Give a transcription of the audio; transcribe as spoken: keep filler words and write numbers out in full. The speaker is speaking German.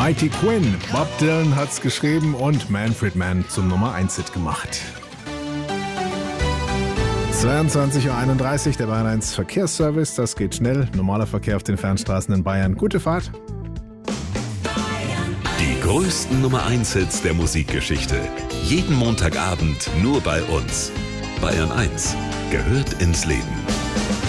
Mighty Quinn. Bob Dylan hat's geschrieben und Manfred Mann zum Nummer eins Hit gemacht. zweiundzwanzig Uhr einunddreißig, der Bayern eins Verkehrsservice. Das geht schnell. Normaler Verkehr auf den Fernstraßen in Bayern. Gute Fahrt. Die größten Nummer eins Hits der Musikgeschichte. Jeden Montagabend nur bei uns. Bayern eins gehört ins Leben.